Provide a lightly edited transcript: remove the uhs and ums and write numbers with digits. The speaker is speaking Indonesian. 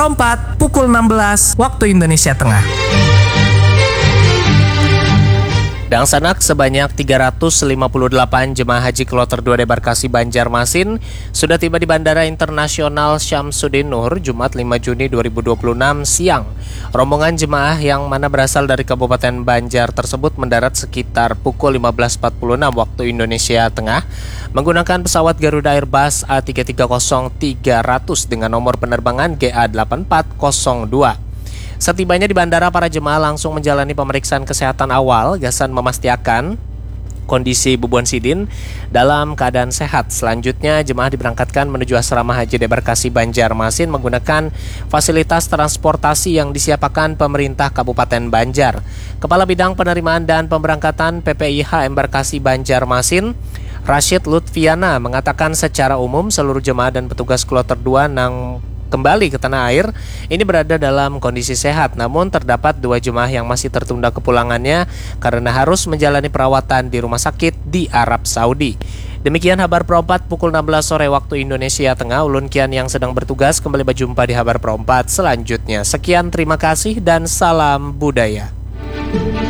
4 pukul 16 waktu Indonesia Tengah. Dan sanak sebanyak 358 jemaah haji kloter 2 debarkasi Banjarmasin sudah tiba di Bandara Internasional Syamsuddin Nur Jumat 5 Juni 2026 siang. Rombongan jemaah yang mana berasal dari Kabupaten Banjar tersebut mendarat sekitar pukul 15.46 waktu Indonesia Tengah menggunakan pesawat Garuda Airbus A330-300 dengan nomor penerbangan GA8402. Setibanya di bandara, para jemaah langsung menjalani pemeriksaan kesehatan awal. Gasan memastikan kondisi Bubon Sidin dalam keadaan sehat. Selanjutnya, jemaah diberangkatkan menuju asrama haji debarkasi Banjarmasin menggunakan fasilitas transportasi yang disiapkan pemerintah Kabupaten Banjar. Kepala Bidang Penerimaan dan Pemberangkatan PPIH Embarkasi Banjarmasin, Rashid Lutfiana, mengatakan secara umum seluruh jemaah dan petugas kloter 2 kembali ke tanah air ini berada dalam kondisi sehat, namun terdapat 2 jemaah yang masih tertunda kepulangannya karena harus menjalani perawatan di rumah sakit di Arab Saudi. Demikian Habar Pro 4 pukul 16 sore waktu Indonesia Tengah. Ulun Kian yang sedang bertugas kembali berjumpa di Habar Pro 4 selanjutnya. Sekian, terima kasih dan salam budaya.